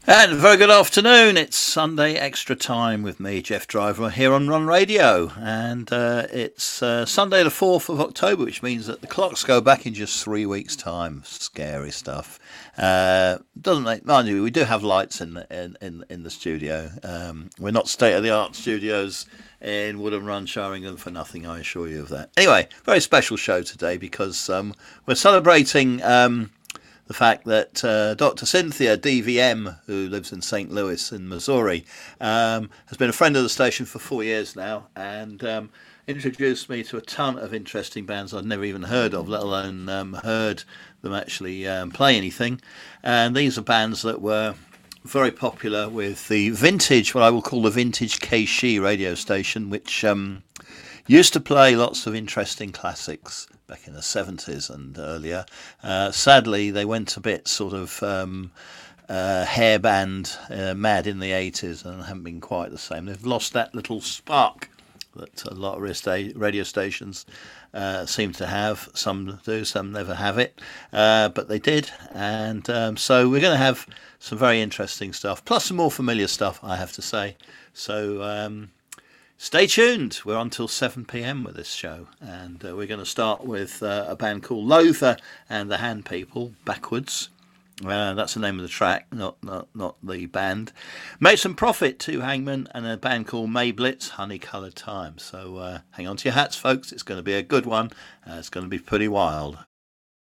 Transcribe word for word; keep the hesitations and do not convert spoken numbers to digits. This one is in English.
And a very good afternoon. It's Sunday Extra Time with me, Jeff Driver, here on Run Radio. And uh, it's uh, Sunday the fourth of October, which means that the clocks go back in just three weeks' time. Scary stuff. Uh, doesn't make, mind you, we do have lights in the, in, in, in the studio. Um, we're not state-of-the-art studios in Woodham Run, Sheringham for nothing, I assure you of that. Anyway, very special show today because um, we're celebrating... Um, the fact that uh, Doctor Cynthia, D V M, who lives in Saint Louis in Missouri, um, has been a friend of the station for four years now and um, introduced me to a ton of interesting bands I'd never even heard of, let alone um, heard them actually um, play anything. And these are bands that were very popular with the vintage, what I will call the vintage K S H E radio station, which um, used to play lots of interesting classics back in the seventies and earlier. Uh, sadly, they went a bit sort of um, uh, hairband uh, mad in the eighties and haven't been quite the same. They've lost that little spark that a lot of radio stations uh, seem to have. Some do, some never have it, uh, but they did. And um, so we're going to have some very interesting stuff, plus some more familiar stuff, I have to say. So... Um, Stay tuned. We're on till seven p.m. with this show, and uh, we're going to start with uh, a band called Lothar and the Hand People, Backwards. Uh, that's the name of the track, not not not the band. Made Some Profit, Two Hangmen, and a band called May Blitz, Honey Coloured Time. So uh, hang on to your hats, folks. It's going to be a good one. Uh, it's going to be pretty wild.